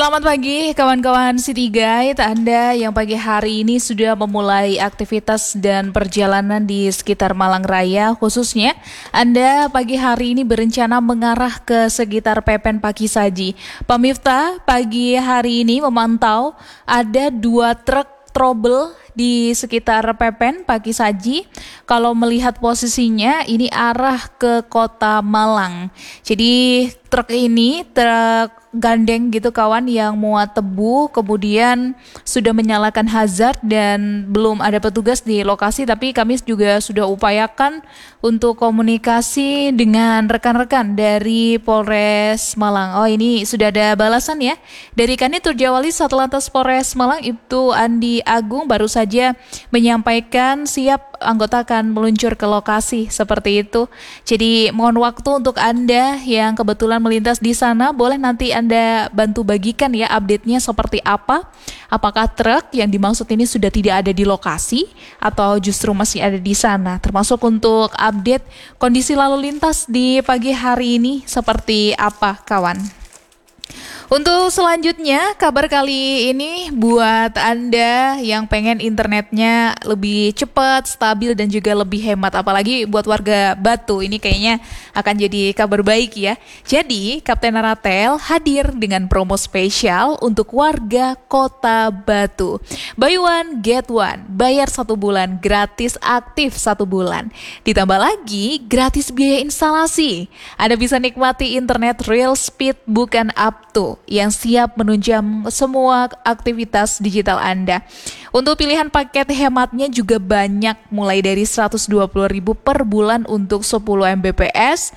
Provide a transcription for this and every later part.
Selamat pagi kawan-kawan City Guide. Anda yang pagi hari ini sudah memulai aktivitas dan perjalanan di sekitar Malang Raya, khususnya Anda pagi hari ini berencana mengarah ke sekitar Pepen Pakisaji. Pemirsa, pagi hari ini memantau ada 2 truk trouble di sekitar Pepen Pakisaji. Kalau melihat posisinya ini arah ke kota Malang. Jadi truk ini truk gandeng gitu kawan yang muat tebu, kemudian sudah menyalakan hazard dan belum ada petugas di lokasi, tapi kami juga sudah upayakan untuk komunikasi dengan rekan-rekan dari Polres Malang. Oh, ini sudah ada balasan ya dari Kanit Jawali Satlantas Polres Malang, Ibtu Andi Agung, baru saja menyampaikan siap anggota akan meluncur ke lokasi seperti itu. Jadi mohon waktu untuk Anda yang kebetulan melintas di sana, boleh nanti Anda bantu bagikan ya update-nya seperti apa. Apakah truk yang dimaksud ini sudah tidak ada di lokasi atau justru masih ada di sana. Termasuk untuk update kondisi lalu lintas di pagi hari ini seperti apa kawan. Untuk selanjutnya, kabar kali ini buat Anda yang pengen internetnya lebih cepat, stabil, dan juga lebih hemat. Apalagi buat warga Batu, ini kayaknya akan jadi kabar baik ya. Jadi, Kapten Naratel hadir dengan promo spesial untuk warga Kota Batu. Buy one, get one. Bayar 1 bulan, gratis aktif 1 bulan. Ditambah lagi, gratis biaya instalasi. Anda bisa nikmati internet real speed bukan up to, yang siap menunjang semua aktivitas digital Anda. Untuk pilihan paket hematnya juga banyak, mulai dari 120.000 per bulan untuk 10 Mbps,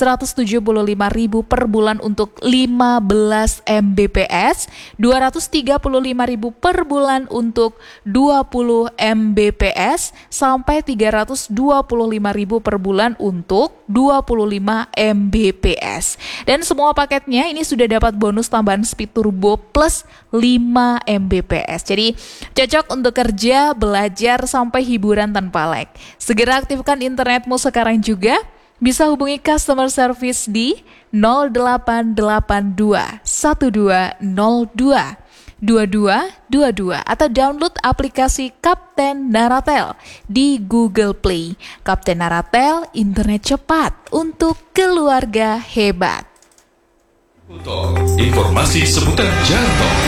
175.000 per bulan untuk 15 Mbps, 235.000 per bulan untuk 20 Mbps, sampai 325.000 per bulan untuk 25 Mbps. Dan semua paketnya ini sudah dapat bonus tambahan speed turbo plus 5 Mbps. Jadi cocok untuk kerja, belajar, sampai hiburan tanpa lag. Segera aktifkan internetmu sekarang juga. Bisa hubungi customer service di 0882 1202 2222 atau download aplikasi Kapten Naratel di Google Play. Kapten Naratel, internet cepat untuk keluarga hebat. Informasi seputar jalan tol.